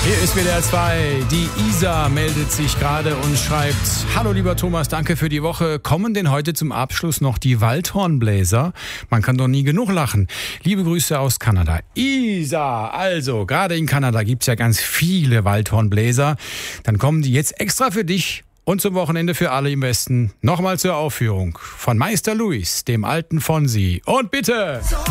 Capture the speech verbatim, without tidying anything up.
Hier ist W D R zwei. Die Isa meldet sich gerade und schreibt: Hallo lieber Thomas, danke für die Woche. Kommen denn heute zum Abschluss noch die Waldhornbläser? Man kann doch nie genug lachen. Liebe Grüße aus Kanada. Isa, also gerade in Kanada gibt's ja ganz viele Waldhornbläser. Dann kommen die jetzt extra für dich und zum Wochenende für alle im Westen nochmal zur Aufführung von Meister Louis, dem alten Fonsi. Und bitte...